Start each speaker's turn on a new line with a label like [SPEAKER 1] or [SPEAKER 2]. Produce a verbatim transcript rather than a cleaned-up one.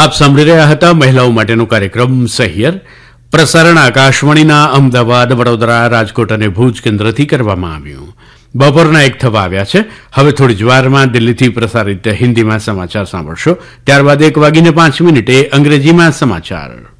[SPEAKER 1] આપ સાંભળી રહ્યા હતા મહિલાઓ માટેનો કાર્યક્રમ સહિયર. પ્રસારણ આકાશવાણીના અમદાવાદ, વડોદરા, રાજકોટ અને ભુજ કેન્દ્રથી કરવામાં આવ્યું. બપોરના એક થવા આવ્યા છે. હવે થોડી જ વારમાં દિલ્હીથી પ્રસારિત હિન્દીમાં સમાચાર સાંભળશો. ત્યારબાદ એક વાગીને પાંચ મિનિટે અંગ્રેજીમાં સમાચાર.